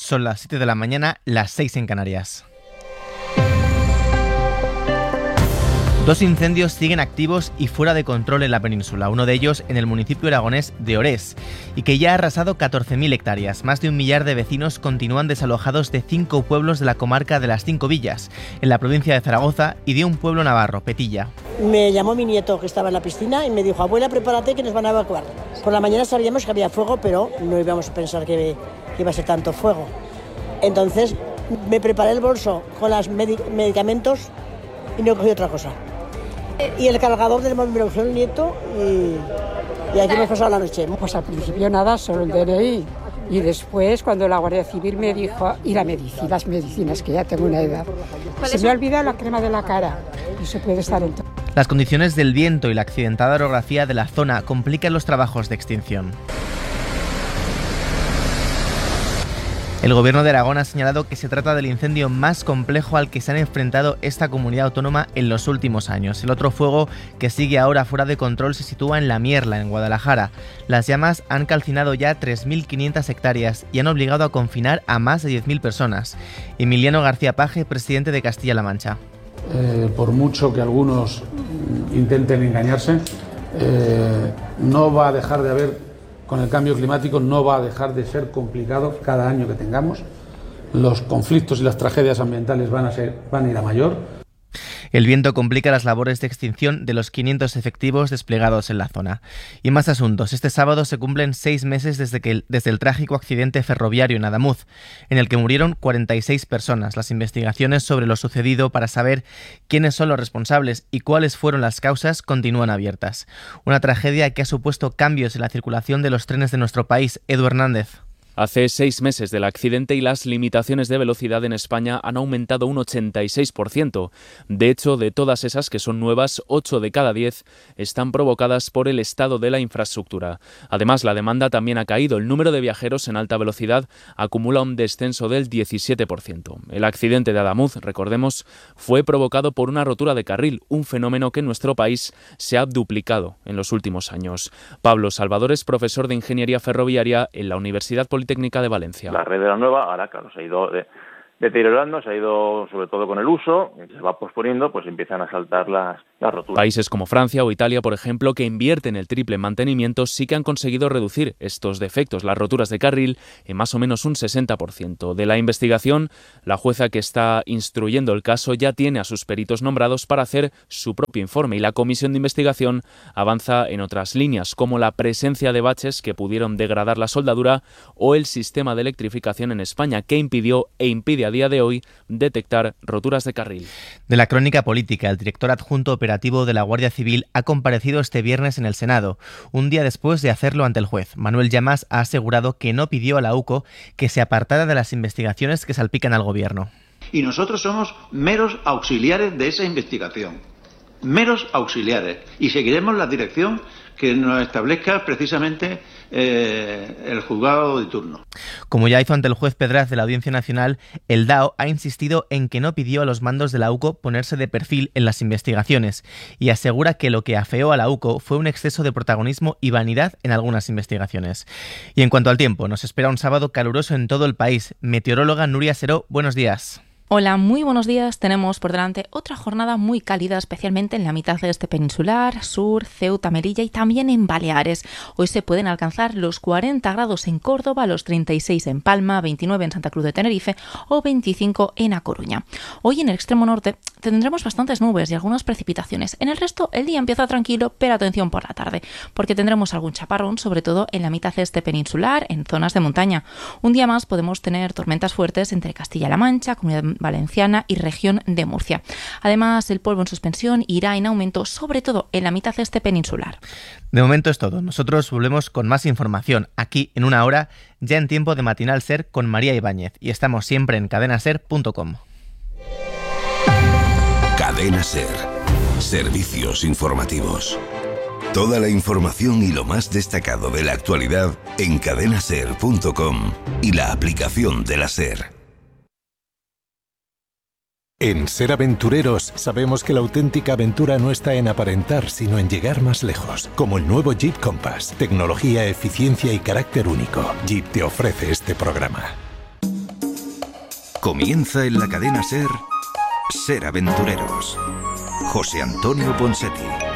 Son las 7 de la mañana, las 6 en Canarias. 2 incendios siguen activos y fuera de control en la península, uno de ellos en el municipio aragonés de Orés, y que ya ha arrasado 14.000 hectáreas. Más de 1 millar de vecinos continúan desalojados de 5 pueblos de la comarca de las 5 Villas, en la provincia de Zaragoza, y de un pueblo navarro, Petilla. Me llamó mi nieto que estaba en la piscina y me dijo: abuela, prepárate que nos van a evacuar. Por la mañana sabíamos que había fuego, pero no íbamos a pensar que iba a ser tanto fuego. Entonces me preparé el bolso con los medicamentos y no cogí otra cosa. Y el cargador del móvil me lo usó el nieto y aquí hemos pasado la noche. Pues al principio nada, solo el DNI. Y después, cuando la Guardia Civil me dijo, y las medicinas, que ya tengo una edad. Se me ha olvidado la crema de la cara, y se puede estar en todo. Las condiciones del viento y la accidentada orografía de la zona complican los trabajos de extinción. El Gobierno de Aragón ha señalado que se trata del incendio más complejo al que se han enfrentado esta comunidad autónoma en los últimos años. El otro fuego que sigue ahora fuera de control se sitúa en La Mierla, en Guadalajara. Las llamas han calcinado ya 3.500 hectáreas y han obligado a confinar a más de 10.000 personas. Emiliano García Paje, presidente de Castilla-La Mancha. Por mucho que algunos intenten engañarse, no va a dejar de haber. Con el cambio climático no va a dejar de ser complicado cada año que tengamos. Los conflictos y las tragedias ambientales van a ir a mayor. El viento complica las labores de extinción de los 500 efectivos desplegados en la zona. Y más asuntos. Este sábado se cumplen 6 meses desde el trágico accidente ferroviario en Adamuz, en el que murieron 46 personas. Las investigaciones sobre lo sucedido para saber quiénes son los responsables y cuáles fueron las causas continúan abiertas. Una tragedia que ha supuesto cambios en la circulación de los trenes de nuestro país. Edu Hernández. Hace 6 meses del accidente y las limitaciones de velocidad en España han aumentado un 86%. De hecho, de todas esas que son nuevas, 8 de cada 10 están provocadas por el estado de la infraestructura. Además, la demanda también ha caído. El número de viajeros en alta velocidad acumula un descenso del 17%. El accidente de Adamuz, recordemos, fue provocado por una rotura de carril, un fenómeno que en nuestro país se ha duplicado en los últimos años. Pablo Salvador es profesor de Ingeniería Ferroviaria en la Universidad Politécnica de Valencia. La red de la nueva, ahora claro, se ha ido deteriorando, se ha ido sobre todo con el uso, se va posponiendo, pues empiezan a saltar las roturas. Países como Francia o Italia, por ejemplo, que invierten el triple en mantenimiento, sí que han conseguido reducir estos defectos, las roturas de carril, en más o menos un 60%. De la investigación, la jueza que está instruyendo el caso ya tiene a sus peritos nombrados para hacer su propio informe y la comisión de investigación avanza en otras líneas, como la presencia de baches que pudieron degradar la soldadura o el sistema de electrificación en España, que impidió e impide a día de hoy detectar roturas de carril. De la crónica política, el director adjunto operativo de la Guardia Civil ha comparecido este viernes en el Senado, un día después de hacerlo ante el juez. Manuel Llamas ha asegurado que no pidió a la UCO que se apartara de las investigaciones que salpican al Gobierno. Y nosotros somos meros auxiliares de esa investigación, meros auxiliares, y seguiremos la dirección que nos establezca precisamente el juzgado de turno. Como ya hizo ante el juez Pedraz de la Audiencia Nacional, el DAO ha insistido en que no pidió a los mandos de la UCO ponerse de perfil en las investigaciones y asegura que lo que afeó a la UCO fue un exceso de protagonismo y vanidad en algunas investigaciones. Y en cuanto al tiempo, nos espera un sábado caluroso en todo el país. Meteoróloga Nuria Seró, buenos días. Hola, muy buenos días. Tenemos por delante otra jornada muy cálida, especialmente en la mitad este peninsular, sur, Ceuta, Melilla y también en Baleares. Hoy se pueden alcanzar los 40 grados en Córdoba, los 36 en Palma, 29 en Santa Cruz de Tenerife o 25 en A Coruña. Hoy en el extremo norte tendremos bastantes nubes y algunas precipitaciones. En el resto el día empieza tranquilo, pero atención por la tarde, porque tendremos algún chaparrón, sobre todo en la mitad este peninsular, en zonas de montaña. Un día más podemos tener tormentas fuertes entre Castilla-La Mancha, Comunidad Valenciana y región de Murcia. Además, el polvo en suspensión irá en aumento, sobre todo en la mitad este peninsular. De momento es todo. Nosotros volvemos con más información aquí en una hora, ya en tiempo de Matinal Ser con María Ibáñez, y estamos siempre en cadenaser.com. Cadena Ser. Servicios informativos. Toda la información y lo más destacado de la actualidad en cadenaser.com y la aplicación de la Ser. En Ser Aventureros sabemos que la auténtica aventura no está en aparentar, sino en llegar más lejos. Como el nuevo Jeep Compass. Tecnología, eficiencia y carácter único. Jeep te ofrece este programa. Comienza en la cadena SER, Ser Aventureros. José Antonio Ponseti.